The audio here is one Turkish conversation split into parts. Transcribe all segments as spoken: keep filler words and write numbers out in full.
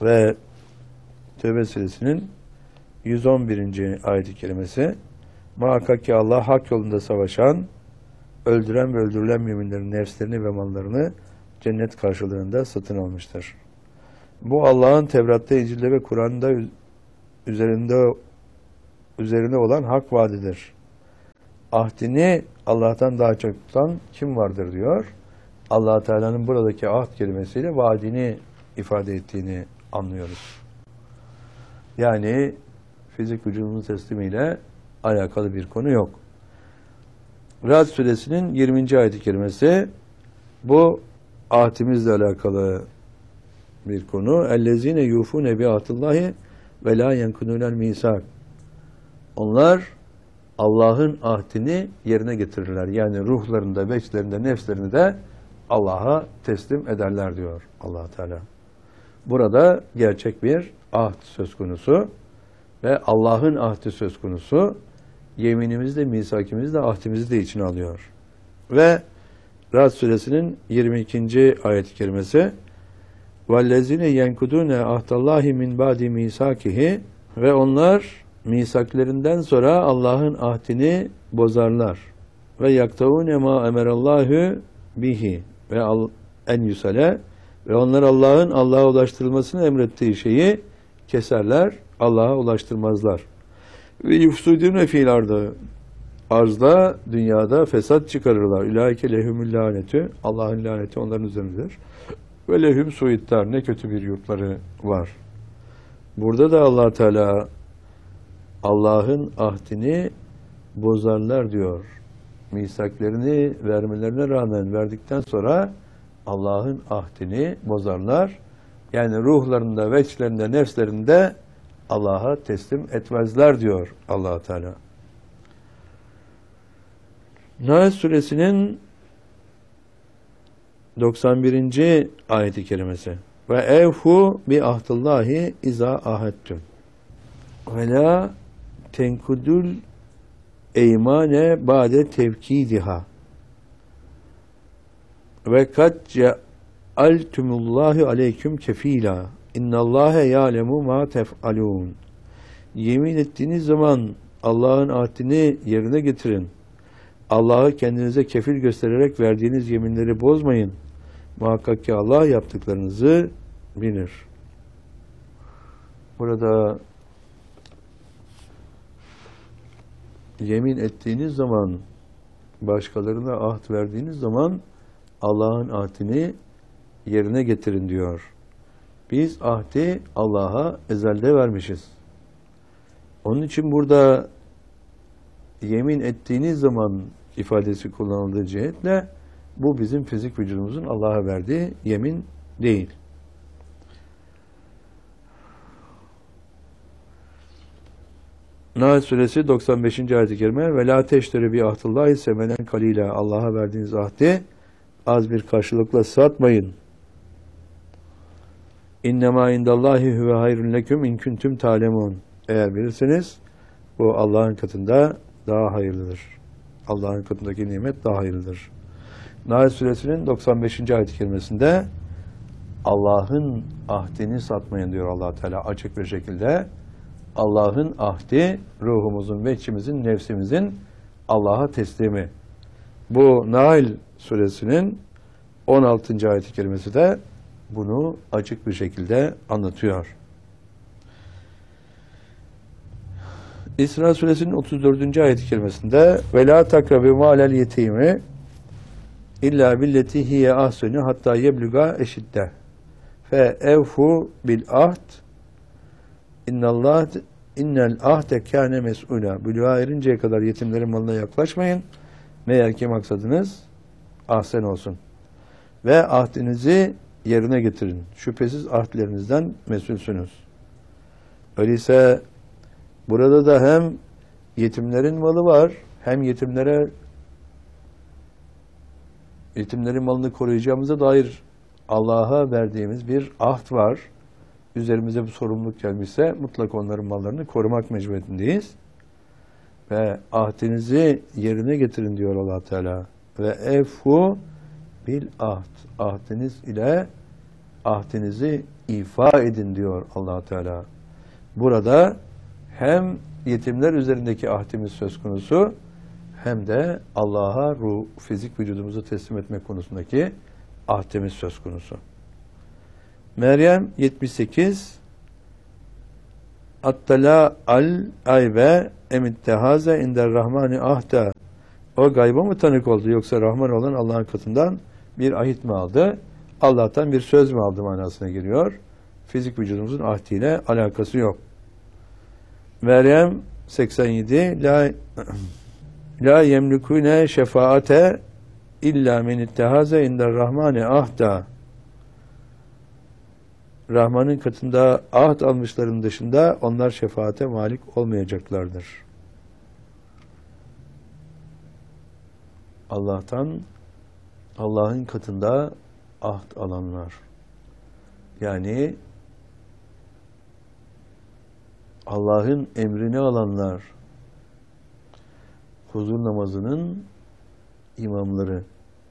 Ve Tevbe suresinin yüz on birinci ayet-i kerimesi, muhakkak ki Allah hak yolunda savaşan, öldüren ve öldürülen müminlerin nefslerini ve mallarını cennet karşılığında satın almıştır. Bu Allah'ın Tevrat'ta, İncil'de ve Kur'an'da üzerinde üzerine olan hak vaadidir. Ahdini Allah'tan daha çok tutan kim vardır diyor. Allah Teala'nın buradaki ahd kelimesiyle vaadini ifade ettiğini anlıyoruz. Yani fizik vücudunun teslimiyle alakalı bir konu yok. Ra'd suresinin yirminci ayet-i kerimesi bu ahdimizle alakalı bir konu. Ellezine yufune bi ahdillahi ve la yenkununel misak. Onlar Allah'ın ahdini yerine getirirler. Yani ruhlarında, beçlerinde, nefslerini de Allah'a teslim ederler diyor Allah Teala. Burada gerçek bir ahd söz konusu ve Allah'ın ahdi söz konusu. Yeminimizi de, misakimizi de, ahdimizi de içine alıyor. Ve Ra'd suresinin yirmi ikinci ayet-i kerimesi وَالَّذِينَ يَنْكُدُونَ عَهْدَ اللّٰهِ مِنْ بَعْدِ مِيثَاقِهِ ve onlar misaklerinden sonra Allah'ın ahdini bozarlar. Ve yaktavune ma emerallahu bihi ve en yusale ve onlar Allah'ın Allah'a ulaştırılmasını emrettiği şeyi keserler, Allah'a ulaştırmazlar. Ve yufsudune fil ardı arzda, dünyada fesat çıkarırlar. Ulaike lehumul lanetü, Allah'ın laneti onların üzerindedir. Ve lehum suittar, ne kötü bir yurtları var. Burada da Allah Teala Allah'ın ahdini bozarlar diyor. Misaklerini vermelerine rağmen verdikten sonra Allah'ın ahdini bozarlar. Yani ruhlarında, veçlerinde, nefslerinde Allah'a teslim etmezler diyor Allah Teala. Nahl suresinin doksan birinci ayet-i kerimesi. Ve evfu bi ahdillahi iza ahadtum. Ve la tenkudul eymane ba'de tevkidiha. Ve kad cealtumullahi aleyküm kefila. İnnallâhe ya'lemu ma tef'alûn. Yemin ettiğiniz zaman Allah'ın ahdini yerine getirin. Allah'ı kendinize kefil göstererek verdiğiniz yeminleri bozmayın. Muhakkak ki Allah yaptıklarınızı bilir. Burada yemin ettiğiniz zaman, başkalarına ahd verdiğiniz zaman Allah'ın ahdini yerine getirin diyor. Biz ahdi Allah'a ezelde vermişiz. Onun için burada yemin ettiğiniz zaman ifadesi kullanıldığı cihetle bu bizim fizik vücudumuzun Allah'a verdiği yemin değil. Nahl suresi doksan beşinci ayet-i kerime ve la teşteri bi ahdillahi semenen kalila. Allah'a verdiğiniz ahdi az bir karşılıkla satmayın. İnnemâ indallahi huve hayrun leküm in kuntum ta'lemun. Eğer bilirseniz bu Allah'ın katında daha hayırlıdır. Allah'ın katındaki nimet daha hayırlıdır. Nahl suresinin doksan beşinci ayet-i kerimesinde Allah'ın ahdini satmayın diyor Allah Teala açık bir şekilde. Allah'ın ahdi ruhumuzun ve içimizin, nefsimizin Allah'a teslimi. Bu Nahl suresinin on altıncı ayet-i kerimesi de bunu açık bir şekilde anlatıyor. İsra suresinin otuz dördüncü ayet-i kerimesinde ve la takrabu malel yetimi illa billeti hiye ahsenu hatta yebluga eşidde fe evfu bil ahd innallah innel ahde kâne mes'ûlâ. Buluğa erinceye kadar yetimlerin malına yaklaşmayın. Meğer ki maksadınız ahsen olsun. Ve ahdinizi yerine getirin. Şüphesiz ahdlerinizden mesulsünüz. Öyleyse burada da hem yetimlerin malı var, hem yetimlere yetimlerin malını koruyacağımıza dair Allah'a verdiğimiz bir ahd var. Üzerimize bu sorumluluk gelmişse mutlaka onların mallarını korumak mecburiyetindeyiz. Ve ahdinizi yerine getirin diyor Allah Teala. Ve efu bil ahd. Ahdiniz ile ahdinizi ifa edin diyor Allah Teala. Burada hem yetimler üzerindeki ahdimiz söz konusu, hem de Allah'a ruh, fizik vücudumuzu teslim etmek konusundaki ahdimiz söz konusu. Meryem yetmiş sekiz Attala al aybe emittehaze inder rahmani ahda. O gayba mı tanık oldu, yoksa Rahman olan Allah'ın katından bir ahit mi aldı? Allah'tan bir söz mü aldı manasına geliyor. Fizik vücudumuzun ahdiyle alakası yok. Meryem seksen yedi La La yemlikune şefaate illa men ittehaze inder rahmani ahda. Rahman'ın katında ahd almışların dışında onlar şefaate malik olmayacaklardır. Allah'tan, Allah'ın katında ahd alanlar, yani Allah'ın emrini alanlar, huzur namazının imamları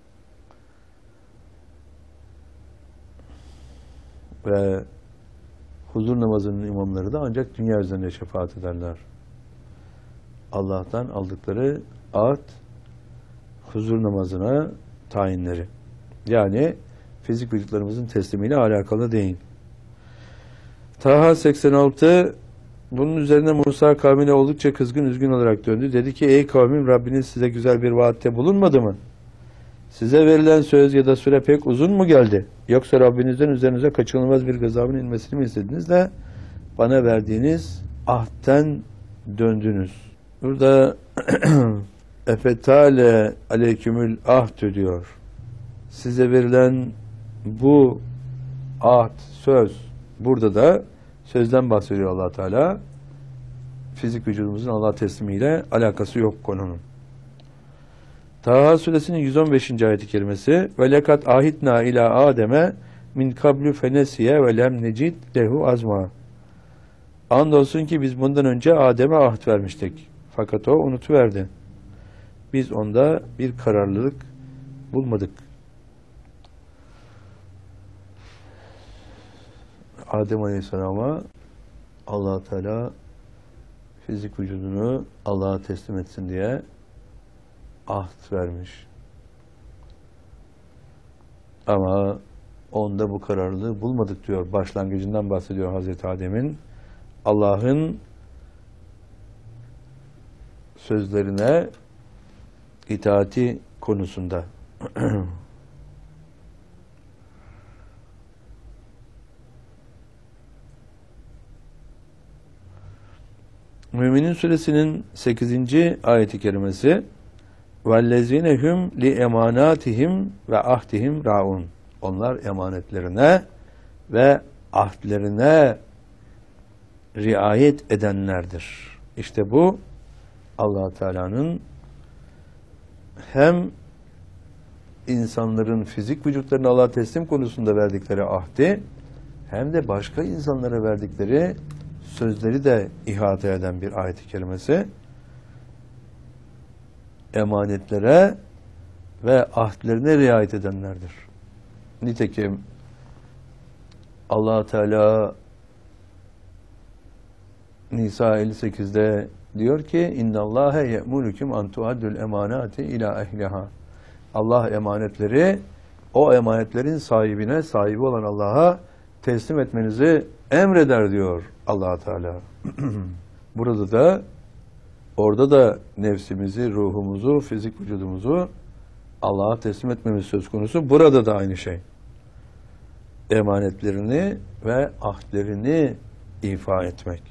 ve huzur namazının imamları da ancak dünya üzerinde şefaat ederler. Allah'tan aldıkları ahd, huzur namazına tayinleri. Yani fizik vücutlarımızın teslimiyle alakalı değil. Taha seksen altı Bunun üzerine Musa kavmine oldukça kızgın, üzgün olarak döndü. Dedi ki, ey kavmim, Rabbiniz size güzel bir vaatte bulunmadı mı? Size verilen söz ya da süre pek uzun mu geldi? Yoksa Rabbinizden üzerinize kaçınılmaz bir gazabın inmesini mi istediniz de bana verdiğiniz ahden döndünüz? Burada efetale aleykümül ahd diyor. Size verilen bu ahd, söz, burada da sözden bahsediyor Allah Teala. Fizik vücudumuzun Allah teslimiyle alakası yok konunun. Taha suresinin yüz on beşinci ayet-i kerimesi ve lekat ahitna ila Adem'e min kablu fenesiye ve lem necid lehu azma. Andolsun ki biz bundan önce Adem'e ahd vermiştik. Fakat o unutuverdi. Biz onda bir kararlılık bulmadık. Adem Aleyhisselam'a Allah Teala fizik vücudunu Allah'a teslim etsin diye ahd vermiş. Ama onda bu kararlılığı bulmadık diyor. Başlangıcından bahsediyor Hazreti Adem'in. Allah'ın sözlerine itaati konusunda. Müminin suresinin sekizinci ayeti kerimesi وَالَّذِينَ هُمْ لِاَمَانَاتِهِمْ وَاَحْدِهِمْ رَعُونَ. Onlar emanetlerine ve ahdlerine riayet edenlerdir. İşte bu Allah Teala'nın hem insanların fizik vücutlarını Allah'a teslim konusunda verdikleri ahdi, hem de başka insanlara verdikleri sözleri de ihate eden bir ayet-i kerimesi. Emanetlere ve ahdlerine riayet edenlerdir. Nitekim Allah Teala Nisa elli sekizde diyor ki innallâhe ye'mûlüküm an tuaddul emanati ila ehliha. Allah emanetleri o emanetlerin sahibine, sahibi olan Allah'a teslim etmenizi emreder diyor Allah Teala. Burada da, orada da nefsimizi, ruhumuzu, fizik vücudumuzu Allah'a teslim etmemiz söz konusu. Burada da aynı şey. Emanetlerini ve ahdlerini ifa etmek.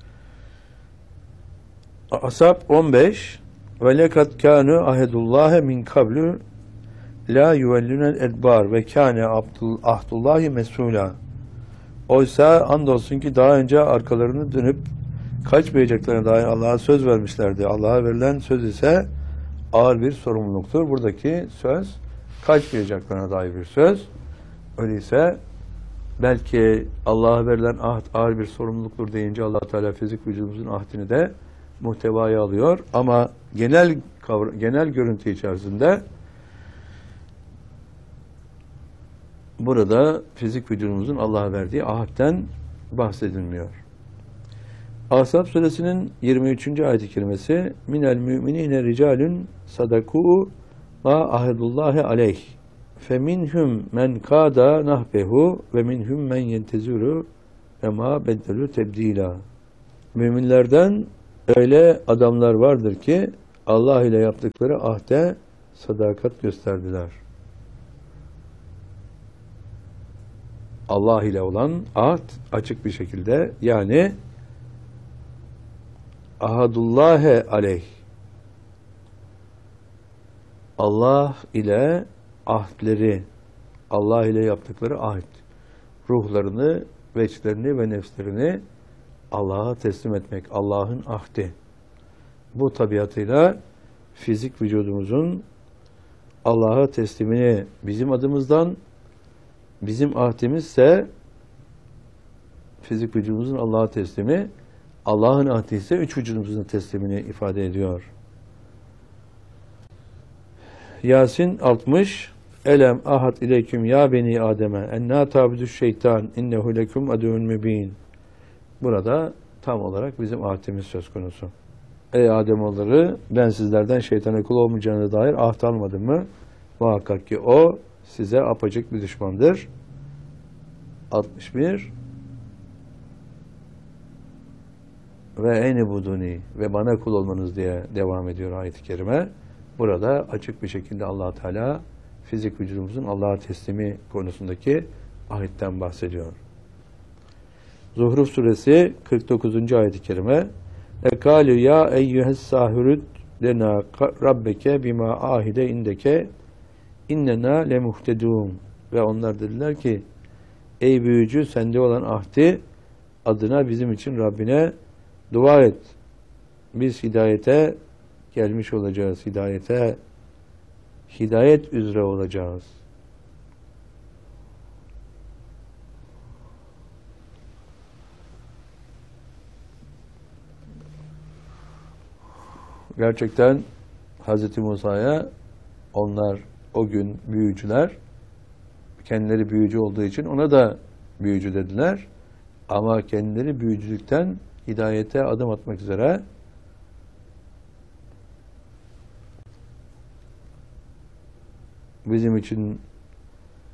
Ashab on beş ve lekad kânu ahedullâhe min kablu la yuvellûnel edbâr ve kâne ahdullâhi mesûlâ. Oysa andolsun ki daha önce arkalarını dönüp kaçmayacaklarına dair Allah'a söz vermişlerdi. Allah'a verilen söz ise ağır bir sorumluluktur. Buradaki söz kaçmayacaklarına dair bir söz. Öyleyse belki Allah'a verilen ahd ağır bir sorumluluktur deyince Allah Teala fizik vücudumuzun ahdini de muhtevaya alıyor. Ama genel genel görüntü içerisinde burada fizik vücudumuzun Allah'a verdiği ahden bahsedilmiyor. Ahzab suresinin yirmi üçüncü ayet-i kerimesi minel müminine ricalun sadaku ma ahedullahi aleyh feminhum men kada nahbehu ve minhum men yentezuru ve ma beddelu tebdila. Müminlerden öyle adamlar vardır ki Allah ile yaptıkları ahde sadakat gösterdiler. Allah ile olan ahd açık bir şekilde, yani ahadullahi aleyh, Allah ile ahdleri, Allah ile yaptıkları ahd, ruhlarını, veçlerini ve nefslerini Allah'a teslim etmek, Allah'ın ahdi. Bu tabiatıyla fizik vücudumuzun Allah'a teslimini bizim adımızdan, bizim ahdimizse fizik vücudumuzun Allah'a teslimi, Allah'ın ahdi ise üç vücudumuzun teslimini ifade ediyor. Yasin altmış. Elem ahad ileyküm ya beni Adem'e enna tabudüş şeytan innehu lekum aduvun mübin. Burada tam olarak bizim ahdimiz söz konusu. Ey Ademoğulları, ben sizlerden şeytana kul olmayacağına dair ahd almadım mı? Muhakkak ki o size apaçık bir düşmandır. altmış bir. Ve eni buduni, ve bana kul olmanız diye devam ediyor ayet-i kerime. Burada açık bir şekilde Allah Teala fizik vücudumuzun Allah'a teslimi konusundaki ayetten bahsediyor. Zuhruf suresi kırk dokuzuncu ayet-i kerime. Ekalu ya eyyühes sahirud lena rabbeke bima ahide indeke innena lemuhtedun. Ve onlar dediler ki ey büyücü, sende olan ahdi adına bizim için Rabbine dua et. Biz hidayete gelmiş olacağız. Hidayete hidayet üzere olacağız. Gerçekten Hazreti Musa'ya onlar o gün büyücüler, kendileri büyücü olduğu için ona da büyücü dediler. Ama kendileri büyücülükten hidayete adım atmak üzere bizim için